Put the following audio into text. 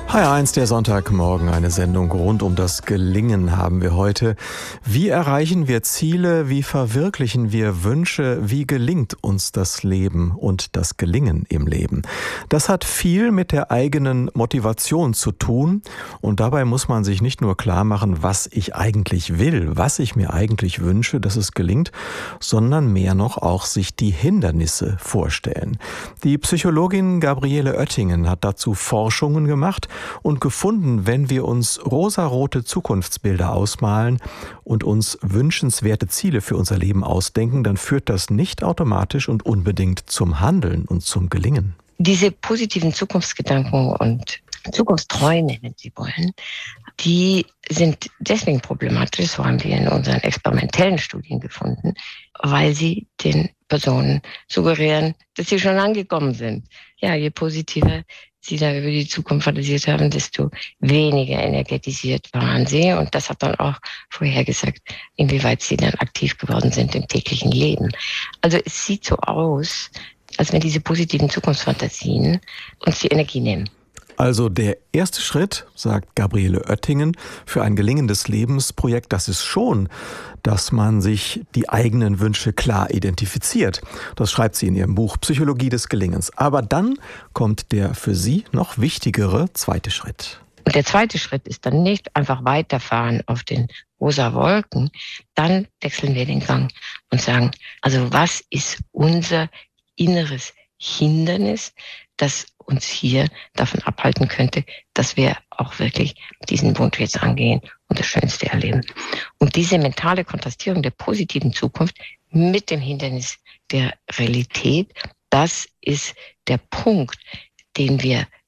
HR1, der Sonntagmorgen, eine Sendung rund um das Gelingen haben wir heute. Wie erreichen wir Ziele? Wie verwirklichen wir Wünsche? Wie gelingt uns das Leben und das Gelingen im Leben? Das hat viel mit der eigenen Motivation zu tun. Und dabei muss man sich nicht nur klar machen, was ich eigentlich will, was ich mir eigentlich wünsche, dass es gelingt, sondern mehr noch auch sich die Hindernisse vorstellen. Die Psychologin Gabriele Oettingen hat dazu Forschungen gemacht und gefunden, wenn wir uns rosarote Zukunftsbilder ausmalen und uns wünschenswerte Ziele für unser Leben ausdenken, dann führt das nicht automatisch und unbedingt zum Handeln und zum Gelingen. Diese positiven Zukunftsgedanken und Zukunftsträume, wenn Sie wollen, die sind deswegen problematisch, so haben wir in unseren experimentellen Studien gefunden, weil sie den Personen suggerieren, dass sie schon angekommen sind. Ja, je positiver sie da über die Zukunft fantasiert haben, desto weniger energetisiert waren sie. Und das hat dann auch vorhergesagt, inwieweit sie dann aktiv geworden sind im täglichen Leben. Also es sieht so aus, als wenn diese positiven Zukunftsfantasien uns die Energie nehmen. Also der erste Schritt, sagt Gabriele Oettingen, für ein gelingendes Lebensprojekt, das ist schon, dass man sich die eigenen Wünsche klar identifiziert. Das schreibt sie in ihrem Buch Psychologie des Gelingens. Aber dann kommt der für sie noch wichtigere zweite Schritt. Und der zweite Schritt ist dann nicht einfach weiterfahren auf den rosa Wolken. Dann wechseln wir den Gang und sagen, also was ist unser inneres Hindernis, das uns hier davon abhalten könnte, dass wir auch wirklich diesen Wunsch jetzt angehen und das Schönste erleben. Und diese mentale Kontrastierung der positiven Zukunft mit dem Hindernis der Realität, das ist der Punkt, den wir